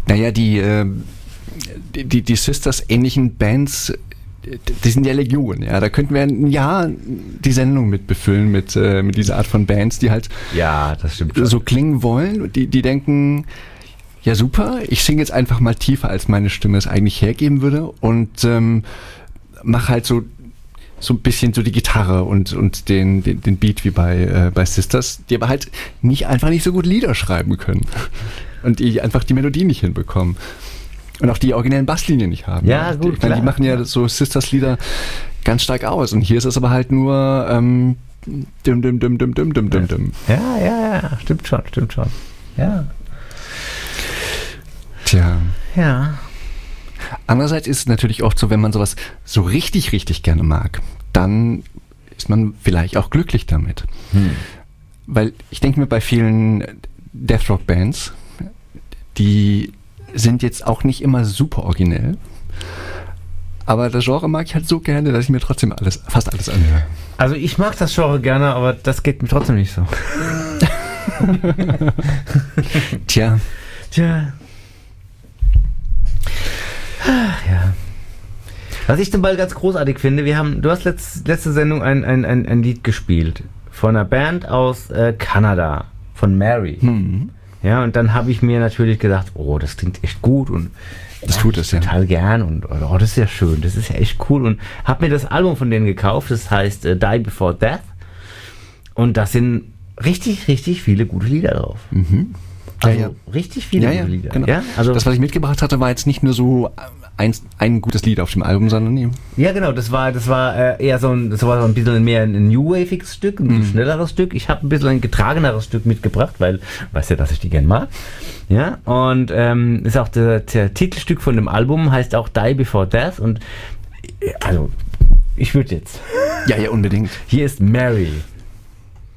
Naja, die Sisters ähnlichen Bands, die sind ja Legion, ja. Da könnten wir ein Jahr die Sendung mit befüllen mit dieser Art von Bands, die halt das stimmt schon. so klingen wollen und die denken, ja super, ich singe jetzt einfach mal tiefer, als meine Stimme es eigentlich hergeben würde und mache halt so ein bisschen so die Gitarre und den Beat wie bei Sisters, die aber halt einfach nicht so gut Lieder schreiben können und die einfach die Melodie nicht hinbekommen. Und auch die originellen Basslinien nicht haben. Ja, gut, die machen ja so Sisters-Lieder ganz stark aus. Und hier ist es aber halt nur dim, dim, dim, dim, dim, dim, dim, dim. Ja, stimmt schon. Ja. Tja. Ja. Andererseits ist es natürlich oft so, wenn man sowas so richtig, richtig gerne mag, dann ist man vielleicht auch glücklich damit. Weil ich denke mir, bei vielen Death Rock Bands, die sind jetzt auch nicht immer super originell, aber das Genre mag ich halt so gerne, dass ich mir trotzdem fast alles anhöre. Also ich mag das Genre gerne, aber das geht mir trotzdem nicht so. Tja. Ja. Was ich zum Beispiel ganz großartig finde, du hast letzte Sendung ein Lied gespielt von einer Band aus Kanada, von Mary. Ja, und dann habe ich mir natürlich gedacht, oh, das klingt echt gut und das tut es ja total gern und oh, das ist ja schön, das ist ja echt cool und habe mir das Album von denen gekauft, das heißt Die Before Death und da sind richtig, richtig viele gute Lieder drauf. Also richtig viele gute Lieder. Genau. Ja? Also das, was ich mitgebracht hatte, war jetzt nicht nur so ein gutes Lied auf dem Album, sondern ja, genau, das war eher so ein bisschen mehr ein New Wave-iges Stück, ein schnelleres Stück. Ich habe ein bisschen ein getrageneres Stück mitgebracht, weil, weißt ja, dass ich die gern mag. Ja, und ist auch der Titelstück von dem Album, heißt auch Die Before Death und also, ich würde jetzt. Ja, unbedingt. Hier ist Mary.